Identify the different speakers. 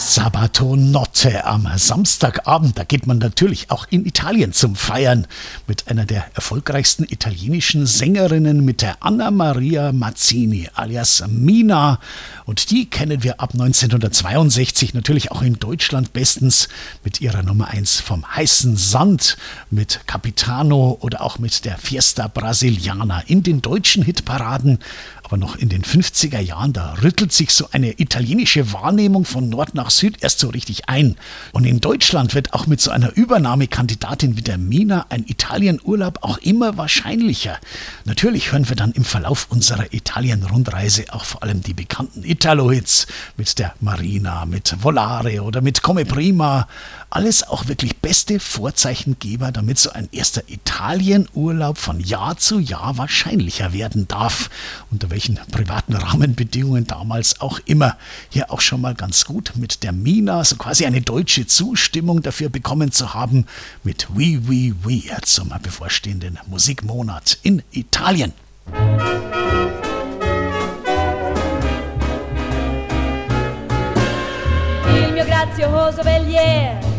Speaker 1: Sabato Notte am Samstagabend. Da geht man natürlich auch in Italien zum Feiern mit einer der erfolgreichsten italienischen Sängerinnen, mit der Anna Maria Mazzini alias Mina. Und die kennen wir ab 1962 natürlich auch in Deutschland bestens mit ihrer Nummer 1 vom heißen Sand, mit Capitano oder auch mit der Fiesta Brasiliana in den deutschen Hitparaden. Aber noch in den 50er Jahren, da rüttelt sich so eine italienische Wahrnehmung von Nord nach Süd erst so richtig ein. Und in Deutschland wird auch mit so einer Übernahmekandidatin wie der Mina ein Italienurlaub auch immer wahrscheinlicher. Natürlich hören wir dann im Verlauf unserer Italien-Rundreise auch vor allem die bekannten Italo-Hits mit der Marina, mit Volare oder mit Come Prima. Alles auch wirklich beste Vorzeichengeber, damit so ein erster Italienurlaub von Jahr zu Jahr wahrscheinlicher werden darf. Unter welchen privaten Rahmenbedingungen damals auch immer. Hier auch schon mal ganz gut mit der Mina, so quasi eine deutsche Zustimmung dafür bekommen zu haben, mit Oui, Oui, Oui zum bevorstehenden Musikmonat in Italien.
Speaker 2: Il mio grazioso velier